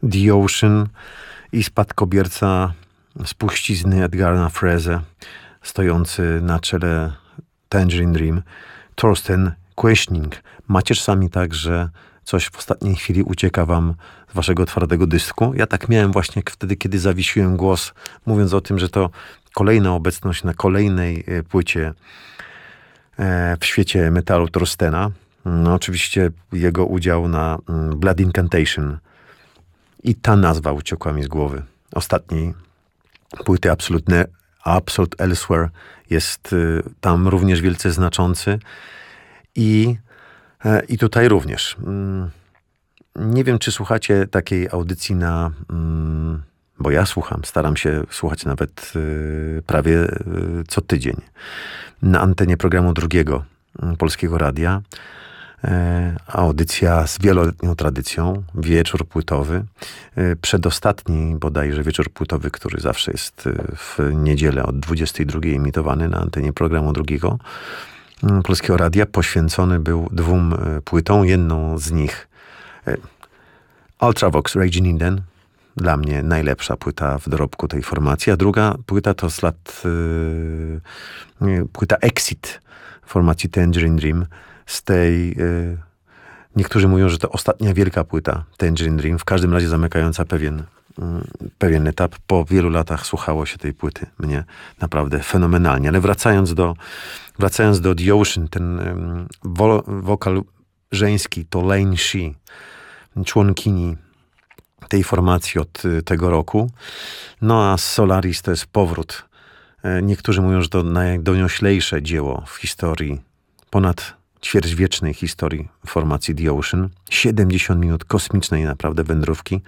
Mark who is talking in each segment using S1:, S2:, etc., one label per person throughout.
S1: The Ocean i spadkobierca spuścizny Edgara Froese, stojący na czele Tangerine Dream, Thorsten Quaesning. Macie czasami tak, że coś w ostatniej chwili ucieka wam z waszego twardego dysku. Ja tak miałem właśnie wtedy, kiedy zawiesiłem głos, mówiąc o tym, że to kolejna obecność na kolejnej płycie w świecie metalu Thorstena. No, oczywiście jego udział na Blood Incantation. I ta nazwa uciekła mi z głowy. Ostatniej płyty Absolute Elsewhere jest tam również wielce znaczący. I tutaj również. Nie wiem, czy słuchacie takiej audycji bo ja staram się słuchać nawet prawie co tydzień. Na antenie programu drugiego Polskiego Radia. Audycja z wieloletnią tradycją, wieczór płytowy. Przedostatni bodajże wieczór płytowy, który zawsze jest w niedzielę od 22 emitowany na antenie programu drugiego Polskiego Radia, poświęcony był 2 płytom. Jedną z nich Ultravox Raging Eden, dla mnie najlepsza płyta w dorobku tej formacji, a druga płyta to z lat płyta Exit formacji Tangerine Dream. Z tej niektórzy mówią, że to ostatnia wielka płyta Tangerine Dream, w każdym razie zamykająca pewien etap. Po wielu latach słuchało się tej płyty mnie naprawdę fenomenalnie. Ale wracając do The Ocean, ten wokal żeński to Lane She, członkini tej formacji od tego roku. No a Solaris to jest powrót. Niektórzy mówią, że to najdonioślejsze dzieło w historii, ponad ćwierćwiecznej historii formacji The Ocean. 70 minut kosmicznej naprawdę wędrówki,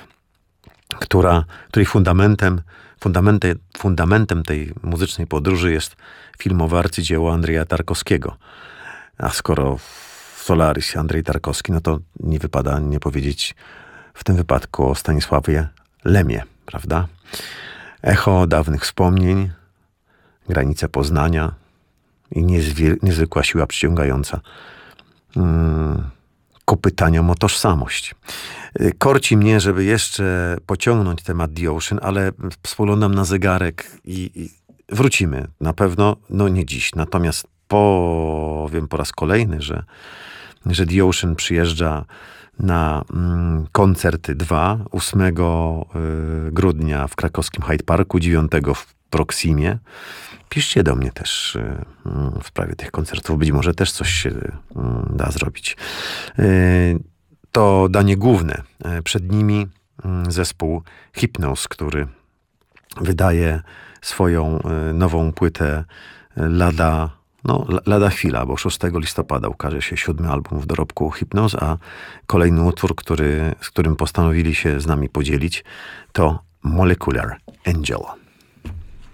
S1: której fundamentem tej muzycznej podróży jest filmowe arcydzieło Andrzeja Tarkowskiego. A skoro Solaris, Andrzej Tarkowski, no to nie wypada nie powiedzieć w tym wypadku o Stanisławie Lemie, prawda? Echo dawnych wspomnień, granice Poznania i niezwykła siła przyciągająca ku pytaniom o tożsamość. Korci mnie, żeby jeszcze pociągnąć temat The Ocean, ale spoglądam na zegarek i wrócimy. Na pewno, no nie dziś. Natomiast powiem po raz kolejny, że The Ocean przyjeżdża na koncerty 8 grudnia w krakowskim Hyde Parku, 9 w Proximie. Piszcie do mnie też w sprawie tych koncertów. Być może też coś się da zrobić. To danie główne. Przed nimi zespół Hypnose, który wydaje swoją nową płytę lada chwila, bo 6 listopada ukaże się 7 album w dorobku Hypnose, a kolejny utwór, z którym postanowili się z nami podzielić, to Molecular Angel.